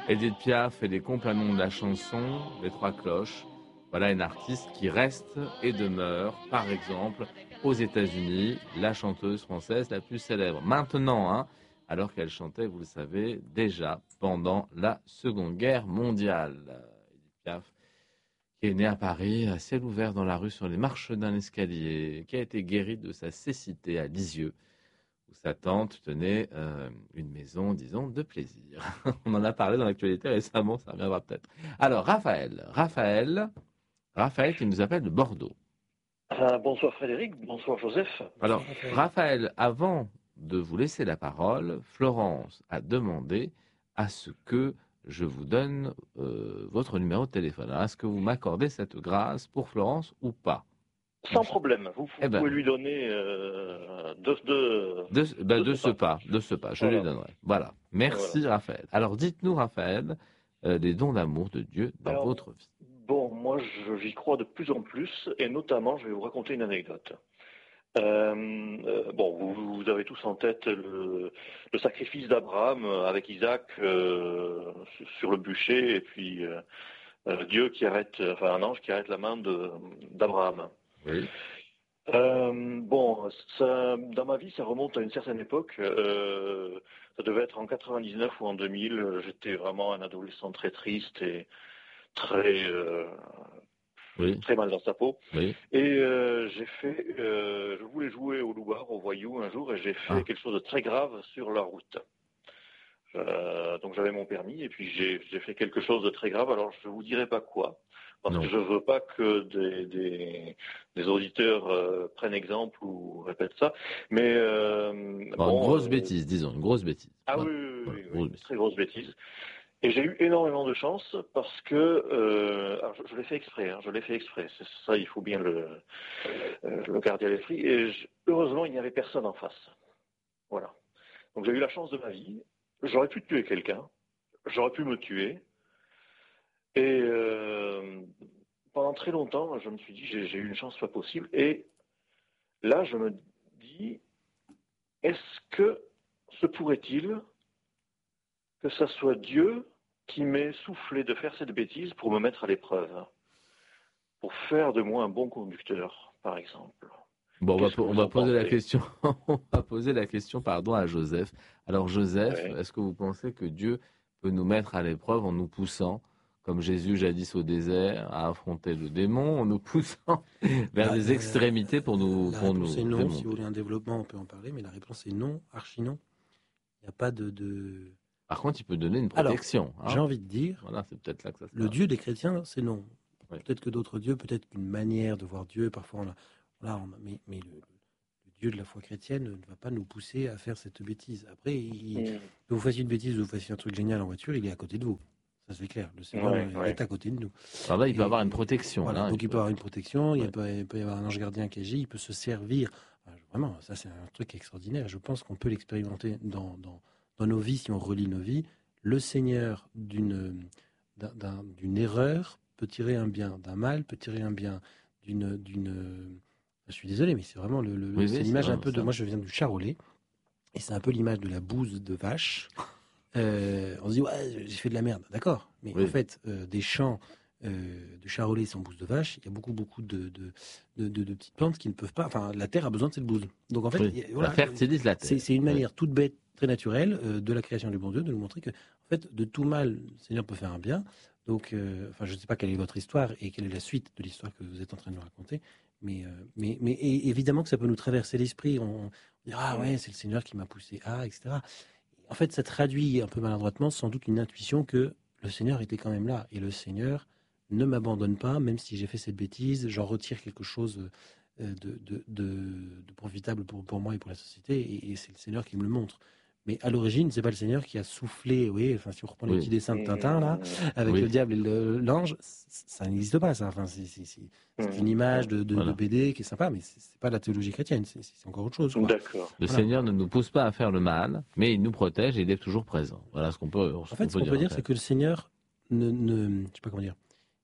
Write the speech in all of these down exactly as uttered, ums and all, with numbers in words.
Édith Piaf et les compagnons de la chanson, les Trois Cloches. Voilà une artiste qui reste et demeure, par exemple, aux États-Unis, la chanteuse française la plus célèbre. Maintenant, hein, alors qu'elle chantait, vous le savez, déjà pendant la Seconde Guerre mondiale. Édith Piaf, qui est née à Paris, à ciel ouvert dans la rue sur les marches d'un escalier, qui a été guérie de sa cécité à Lisieux, où sa tante tenait euh, une maison, disons, de plaisir. On en a parlé dans l'actualité récemment, ça reviendra peut-être. Alors, Raphaël, Raphaël, Raphaël qui nous appelle de Bordeaux. Euh, bonsoir Frédéric, bonsoir Joseph. Alors, Raphaël, avant de vous laisser la parole, Florence a demandé à ce que je vous donne euh, votre numéro de téléphone. Alors, est-ce que vous m'accordez cette grâce pour Florence ou pas? Sans problème, vous, vous eh ben, pouvez lui donner euh, de, de, de, ben, de, de ce pas. pas, de ce pas, je voilà. lui donnerai. Voilà. Merci voilà. Raphaël. Alors, dites-nous, Raphaël, euh, les dons d'amour de Dieu dans Alors, votre vie. Bon, moi, j'y crois de plus en plus, et notamment, je vais vous raconter une anecdote. Euh, euh, bon, vous, vous avez tous en tête le, le sacrifice d'Abraham avec Isaac euh, sur le bûcher, et puis euh, euh, Dieu qui arrête, enfin un ange qui arrête la main de, d'Abraham. Oui. Euh, bon, ça, dans ma vie, ça remonte à une certaine époque. Euh, ça devait être en quatre-vingt-dix-neuf ou en deux mille. J'étais vraiment un adolescent très triste et très euh, oui. très mal dans sa peau. Oui. Et euh, j'ai fait, euh, je voulais jouer au loupard, au voyou un jour, et j'ai fait ah. quelque chose de très grave sur la route. Euh, donc j'avais mon permis, et puis j'ai, j'ai fait quelque chose de très grave. Alors je vous dirai pas quoi, parce non. que je veux pas que des, des, des auditeurs euh, prennent exemple ou répètent ça. Mais euh, bon, bon, une grosse euh... bêtise, disons, une grosse bêtise. Ah voilà. oui, oui, oui, voilà. oui, oui très grosse bêtise. Et j'ai eu énormément de chance parce que, euh, alors je, je l'ai fait exprès, hein, je l'ai fait exprès, c'est ça, il faut bien le, euh, le garder à l'esprit. Et je, heureusement, il n'y avait personne en face. Voilà. Donc j'ai eu la chance de ma vie. J'aurais pu tuer quelqu'un, j'aurais pu me tuer. Et euh, pendant très longtemps, je me suis dit, j'ai, j'ai eu une chance pas possible. Et là, je me dis, est-ce que se pourrait-il que ça soit Dieu qui m'ait soufflé de faire cette bêtise pour me mettre à l'épreuve, pour faire de moi un bon conducteur, par exemple. Bon, on va, on va poser la question. on va poser la question, pardon, à Joseph. Alors, Joseph, ouais. Est-ce que vous pensez que Dieu peut nous mettre à l'épreuve en nous poussant, comme Jésus jadis au désert, à affronter le démon, en nous poussant vers la, des extrémités pour nous, la pour nous réponse est non. démonter. Si vous voulez un développement, on peut en parler, mais la réponse est non, archi non. Il n'y a pas de, de... Par contre, il peut donner une protection. Alors, hein. J'ai envie de dire, voilà, c'est peut-être là que ça se le passe. Dieu des chrétiens, c'est non. Oui. Peut-être que d'autres dieux, peut-être qu'une manière de voir Dieu, parfois on a, voilà, on a, mais, mais le, le Dieu de la foi chrétienne ne va pas nous pousser à faire cette bêtise. Après, il, mmh. que vous fassiez une bêtise ou vous fassiez un truc génial en voiture, il est à côté de vous. Ça, c'est clair. Le Seigneur ouais, est ouais. à côté de nous. Alors là, il peut et, avoir une protection. Voilà, là, donc il peut, peut avoir une protection, ouais. il, peut, il peut y avoir un ange gardien qui agit, il peut se servir. Enfin, vraiment, ça, c'est un truc extraordinaire. Je pense qu'on peut l'expérimenter dans, dans, dans nos vies, si on relie nos vies. Le Seigneur, d'une, d'un, d'un, d'une erreur, peut tirer un bien. D'un mal, peut tirer un bien. D'une... d'une je suis désolé, mais c'est vraiment le, le oui, c'est oui, l'image c'est un peu de. Ça. Moi, je viens du Charolais, et c'est un peu l'image de la bouse de vache. Euh, on se dit ouais, j'ai fait de la merde, d'accord. Mais oui. en fait, euh, des champs euh, de Charolais sans bouse de vache, il y a beaucoup, beaucoup de de, de, de de petites plantes qui ne peuvent pas. Enfin, la terre a besoin de cette bouse. Donc en fait, oui. y a, voilà, la fertilise la terre. C'est, c'est une manière oui. toute bête, très naturelle euh, de la création du bon Dieu de nous montrer que, en fait, de tout mal, le Seigneur peut faire un bien. Donc, euh, enfin, je ne sais pas quelle est votre histoire et quelle est la suite de l'histoire que vous êtes en train de nous raconter. Mais, euh, mais, mais évidemment que ça peut nous traverser l'esprit. On, on dit ah ouais, c'est le Seigneur qui m'a poussé à, et cetera. En fait, ça traduit un peu maladroitement sans doute une intuition que le Seigneur était quand même là. Et le Seigneur ne m'abandonne pas, même si j'ai fait cette bêtise, j'en retire quelque chose de, de, de, de profitable pour, pour moi et pour la société. Et, et c'est le Seigneur qui me le montre. Mais à l'origine, c'est pas le Seigneur qui a soufflé. Oui, enfin, si on reprend oui. les petits dessins de Tintin là, avec oui. le diable et le, l'ange, ça n'existe pas. Ça. Enfin, c'est, c'est, c'est, c'est une image de, de, voilà. de B D qui est sympa, mais c'est, c'est pas la théologie chrétienne. C'est, c'est encore autre chose. Quoi. D'accord. Le voilà. Seigneur ne nous pousse pas à faire le mal, mais il nous protège et il est toujours présent. Voilà ce qu'on peut. Ce en fait, qu'on ce qu'on peut peut dire, dire, c'est que le Seigneur ne, ne, je sais pas comment dire,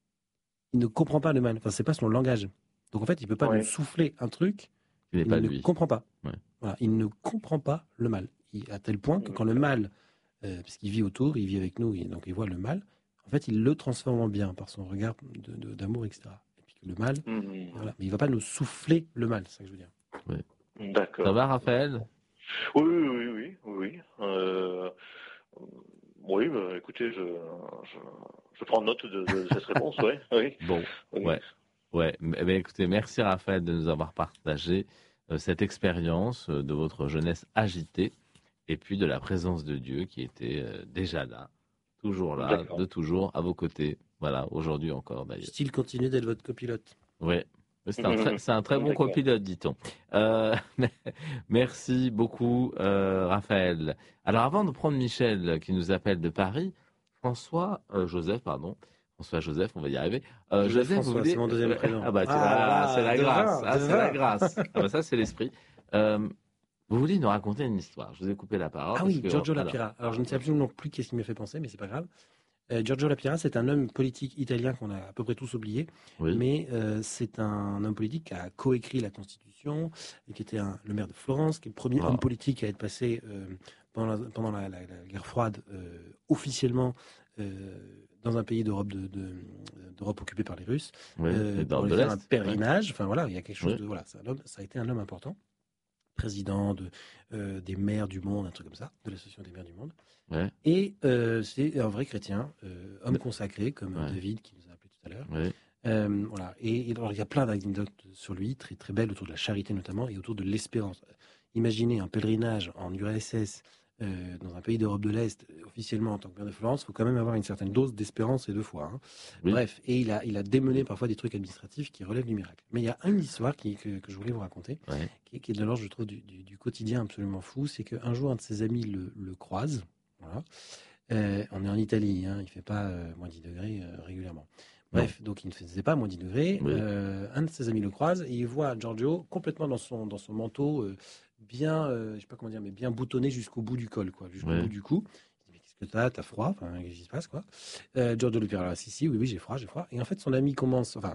il ne comprend pas le mal. Enfin, c'est pas son langage. Donc en fait, il peut pas ouais. nous souffler un truc. Il, il pas ne lui. comprend pas. Ouais. Voilà, il ne comprend pas le mal. À tel point que quand le mal euh, puisqu'il vit autour, il vit avec nous, et donc il voit le mal. En fait, il le transforme en bien par son regard de, de, d'amour, et cetera. Et puis que le mal, Mhm. voilà. Mais il ne va pas nous souffler le mal, c'est ça que je veux dire. Oui. D'accord. Ça va, Raphaël? Oui, oui, oui, oui. oui. Euh, oui, bah, écoutez, je, je, je prends note de, de cette réponse, oui. oui. Bon, oui. ouais. Ouais, mais, mais écoutez, merci Raphaël de nous avoir partagé euh, cette expérience euh, de votre jeunesse agitée et puis de la présence de Dieu qui était euh, déjà là, toujours là, D'accord. de toujours à vos côtés. Voilà, aujourd'hui encore d'ailleurs. Style continue d'être votre copilote. Oui, c'est un très, c'est un très bon D'accord. copilote, dit-on. Euh, merci beaucoup, euh, Raphaël. Alors, avant de prendre Michel qui nous appelle de Paris, François, euh, Joseph, pardon, François Joseph, on va y arriver. Euh, Joseph Joseph, vous François, voulez c'est mon deuxième euh, prénom. Ah bah, tu- Ah, ah, c'est voilà, la grâce, devin, ah, c'est la devin. grâce. Ah bah ça, c'est l'esprit. Euh, vous voulez nous raconter une histoire? Je vous ai coupé la parole. Ah parce oui, que, Giorgio alors, Lapira. Alors, je ne sais absolument plus qu'est-ce qui m'a fait penser, mais c'est pas grave. Euh, Giorgio Lapira, c'est un homme politique italien qu'on a à peu près tous oublié, oui, mais euh, c'est un homme politique qui a coécrit la Constitution, et qui était un- le maire de Florence, qui est le premier Ah. homme politique à être passé euh, pendant, la, pendant la, la- la guerre froide euh, officiellement euh, dans un pays d'Europe, de, de- d'Europe occupé par les Russes, oui, euh, et pour d'Europe aller de faire un l'Est. pèlerinage. Enfin voilà, il y a quelque chose Oui. de voilà, c'est un homme, ça a été un homme important, président de, euh, des maires du monde, un truc comme ça, de l'association des maires du monde. Ouais, Et euh, c'est un vrai chrétien, euh, homme consacré, comme Ouais. David qui nous a appelé tout à l'heure. oui, Euh, voilà. Et, et alors, il y a plein d'anecdotes sur lui, très, très belles, autour de la charité notamment, et autour de l'espérance. Imaginez un pèlerinage en U R S S euh, dans un pays d'Europe de l'Est, euh, officiellement en tant que maire de Florence, il faut quand même avoir une certaine dose d'espérance et de foi. hein. oui. Bref, et il a, il a démené parfois des trucs administratifs qui relèvent du miracle. Mais il y a une histoire qui, que, que je voulais vous raconter, Ouais. qui, est- qui est de l'ordre, je trouve, du, du- du quotidien absolument fou. C'est qu'un jour, un de ses amis le, le croise. Voilà. Euh, on est en Italie, hein, il ne fait pas euh, moins dix degrés euh, régulièrement. Bref, donc il ne faisait pas moins dix degrés. Oui. Euh, un de ses amis le croise et il voit Giorgio complètement dans son, dans son manteau, euh, bien, euh, je sais pas comment dire, mais bien boutonné jusqu'au bout du col, quoi, jusqu'au Ouais. bout du cou. Il dit, mais qu'est-ce que t'as? T'as froid? Enfin, qu'est-ce qui se passe, quoi? Euh, Giorgio lui dit, alors, si, si, oui, oui, j'ai froid, j'ai froid. Et en fait, son ami commence, enfin,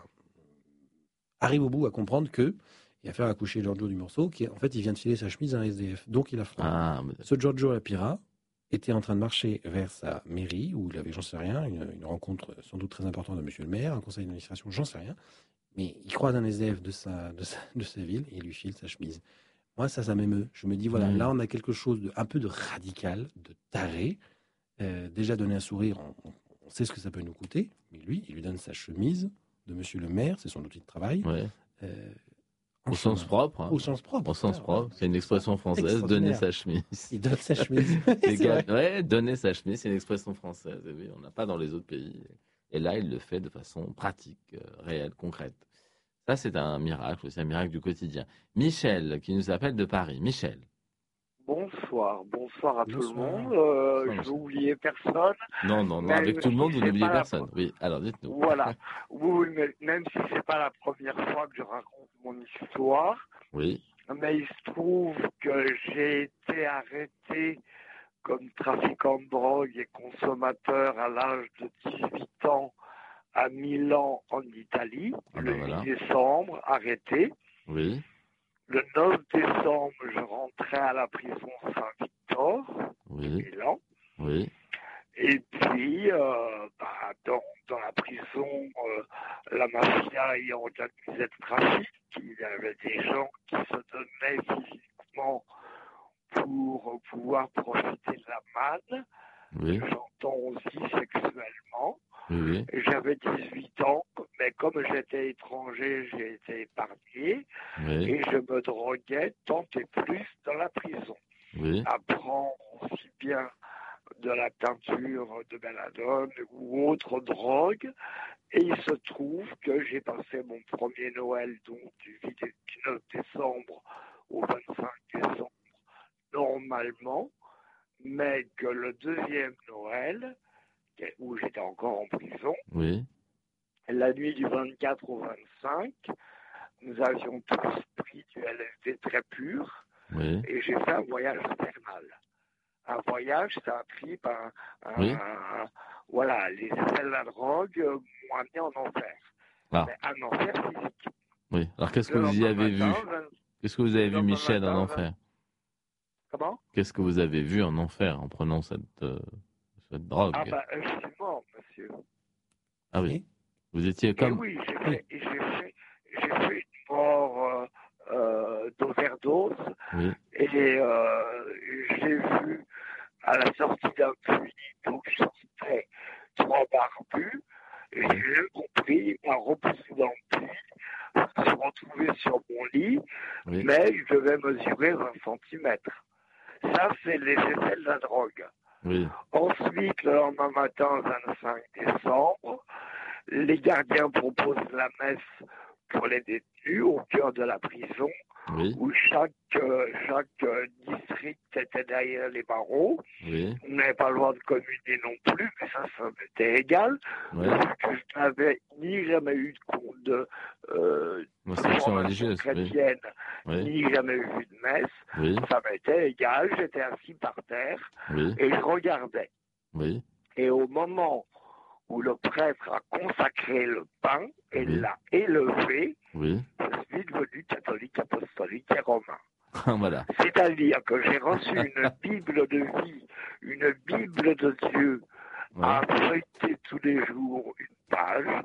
arrive au bout à comprendre que, et à faire accoucher Giorgio du morceau, qu'en fait, il vient de filer sa chemise à un S D F. Donc, il a froid. Ah, mais- Ce Giorgio Lapira était en train de marcher vers sa mairie, où il avait, j'en sais rien, une, une rencontre sans doute très importante de monsieur le maire, un conseil d'administration, j'en sais rien. Mais il croise un S D F de sa, de sa, de sa ville et il lui file sa chemise. Moi, ça, ça m'émeut. Je me dis, voilà, Mmh. là, on a quelque chose de un peu de radical, de taré. Euh, déjà, donner un sourire, on, on sait ce que ça peut nous coûter. Mais lui, il lui donne sa chemise de monsieur le maire, c'est son outil de travail. ouais. Euh, en Au sens chemin. propre. hein. Au sens propre. Au sens voilà, propre. voilà. C'est une expression française, donner Extraordinaire. sa chemise. Il donne sa chemise. Les C'est gars, vrai. ouais, donner sa chemise, c'est une expression française. Et oui, on n'a pas dans les autres pays. Et là, il le fait de façon pratique, euh, réelle, concrète. Ça, c'est un miracle, c'est un miracle du quotidien. Michel, qui nous appelle de Paris. Michel. Bonsoir, bonsoir à tout le Bonsoir. monde. Euh, Bonsoir, je monsieur. vais oublier personne. Non, non, non, Mais avec tout le monde, vous c'est n'oubliez pas la personne. Oui, alors dites-nous. Voilà. Oui, mais même si c'est pas la première fois que je raconte mon histoire, Oui, mais il se trouve que j'ai été arrêté comme trafiquant de drogue et consommateur à l'âge de dix-huit ans à Milan, en Italie, Ah le ben voilà. huit décembre, arrêté. oui, Le neuf décembre, je rentrais à la prison Saint-Victor de oui, Milan. oui, Et puis, euh, bah, dans, dans la prison, euh, la mafia ayant organisé le trafic, il y avait des gens qui se donnaient physiquement pour pouvoir profiter de la manne. oui, J'entends aussi sexuellement. oui, oui, Et j'avais dix-huit ans, mais comme j'étais étranger, j'ai été épargné. oui, Et je me droguais tant et plus dans la prison. oui, À prendre aussi bien de la teinture de belladone ou autre drogue. Et il se trouve que j'ai passé mon premier Noël, donc du neuf décembre au vingt-cinq décembre, normalement, mais que le deuxième Noël, où j'étais encore en prison, oui, la nuit du vingt-quatre au vingt-cinq, nous avions tous pris du L S D très pur, oui, et j'ai fait un voyage infernal. Un voyage, ça a pris ben, un, Oui. un- voilà, les effets de la drogue euh, m'ont amené en enfer. Ah. Mais un enfer physique. oui. Alors qu'est-ce que Le vous y lendemain avez vu matin, vingt- Qu'est-ce que vous avez le vu, lendemain Michel, en matin, enfer Comment? Qu'est-ce que vous avez vu en enfer en prenant cette, euh, cette drogue? Ah ben, je suis mort, monsieur. Ah oui. Et Vous étiez Et comme... oui, j'ai fait, j'ai fait, j'ai fait une mort euh, euh, d'overdose Oui, et euh, j'ai vu à la sortie d'un puits, donc je sortais trois barbus, et j'ai rien compris, il m'a repoussé dans le puits, je me suis retrouvé sur mon lit, oui, mais je devais mesurer vingt centimètres. Ça, c'est les effets de la drogue. oui, Ensuite, le lendemain matin, vingt-cinq décembre, les gardiens proposent la messe pour les détenus au cœur de la prison, oui, où chaque, euh, chaque euh, district était derrière les barreaux. oui, On n'avait pas le droit de communier non plus, mais ça, ça m'était égal. oui. Vu que je n'avais ni jamais eu de cours de, euh, de Instruction formation religieuse, oui, chrétienne, oui, ni jamais eu de messe, oui, ça m'était égal. J'étais assis par terre oui, et je regardais. oui, Et au moment où le prêtre a consacré le pain et Oui. l'a élevé, oui. je suis devenu catholique, apostolique et romain. Voilà. C'est-à-dire que j'ai reçu une Bible de vie, une Bible de Dieu, Ouais. à feuilleter tous les jours une page,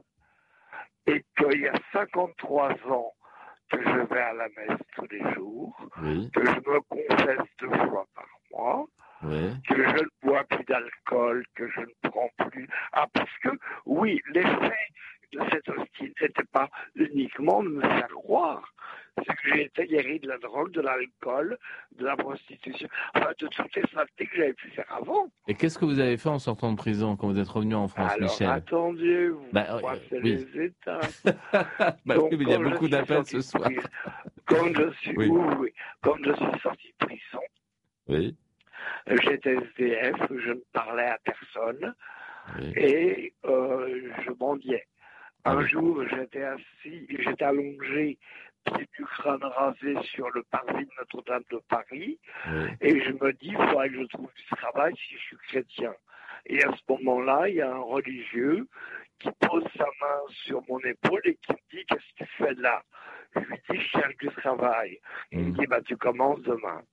et qu'il y a cinquante-trois ans que je vais à la messe tous les jours, Oui, que je me confesse deux fois par mois, oui, que je ne bois plus d'alcool, que je ne prends plus... Ah, parce que, oui, l'effet de cette hostie n'était pas uniquement de me faire croire, c'est que j'ai été guéri de la drogue, de l'alcool, de la prostitution, enfin, de toutes les saletés que j'avais pu faire avant. Et qu'est-ce que vous avez fait en sortant de prison quand vous êtes revenu en France, Alors, Michel? attendez, vous Bah, euh, croisez oui. les étapes. Bah Donc, oui, mais il y a quand je beaucoup suis d'appels sorti ce de soir. prison- Quand je suis, Oui. oui, oui. Quand je suis sorti de prison, Oui, j'étais S D F, je ne parlais à personne oui, et euh, je mendiais. Ah Un oui. jour, j'étais assis, j'étais allongé, pied du crâne rasé sur le parvis de Notre-Dame de Paris, oui, et je me dis, il faudrait que je trouve du travail si je suis chrétien. Et à ce moment-là, il y a un religieux qui pose sa main sur mon épaule et qui me dit, qu'est-ce que tu fais là? Je lui dis, je cherche du travail. Il me Mm. dit, bah, tu commences demain.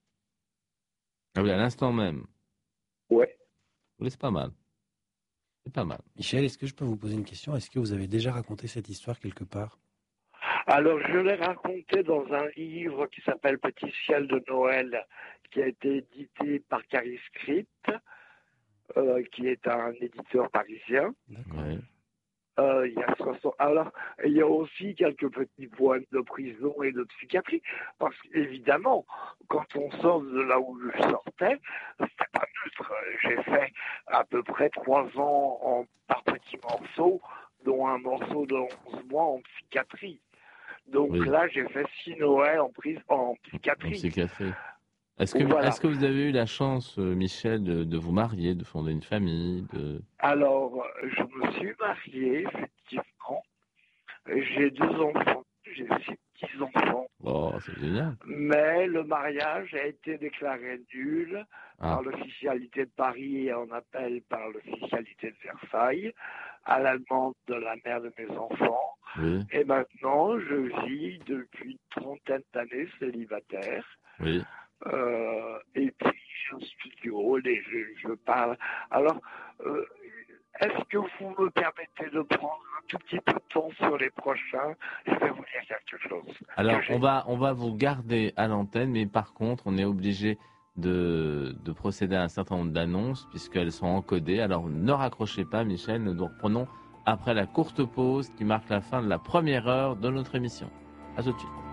Ah oui, à l'instant même. Ouais. Oui, c'est pas mal. C'est pas mal. Michel, est-ce que je peux vous poser une question? Est-ce que vous avez déjà raconté cette histoire quelque part? Alors, je l'ai raconté dans un livre qui s'appelle Petit ciel de Noël, qui a été édité par Caris Script, euh, qui est un éditeur parisien. D'accord. Ouais. Euh, il y a soixante Alors, il y a aussi quelques petits poèmes de prison et de psychiatrie, parce qu'évidemment, quand on sort de là où je sortais, c'était pas neutre. J'ai fait à peu près trois ans en, par petits morceaux, dont un morceau de onze mois en psychiatrie. Donc Oui. là, j'ai fait six Noëls en, prise, en En psychiatrie. psychiatrie. Est-ce que, Voilà. est-ce que vous avez eu la chance, euh, Michel, de, de vous marier, de fonder une famille, de... Alors, je me suis marié, effectivement. J'ai deux enfants, j'ai six petits-enfants. Oh, c'est génial. Mais le mariage a été déclaré nul Ah, par l'officialité de Paris et en appel par l'officialité de Versailles, à la demande de la mère de mes enfants. oui, Et maintenant, je vis depuis une trentaine d'années célibataire. oui. Euh, et puis, j'ai un studio et je, je parle. Alors, euh, est-ce que vous me permettez de prendre un tout petit peu de temps sur les prochains? Je vais vous dire quelque chose. Alors, que j'ai- on va, on va vous garder à l'antenne, mais par contre, on est obligé de, de procéder à un certain nombre d'annonces, puisqu'elles sont encodées. Alors, ne raccrochez pas, Michel, nous nous reprenons après la courte pause qui marque la fin de la première heure de notre émission. À tout de suite.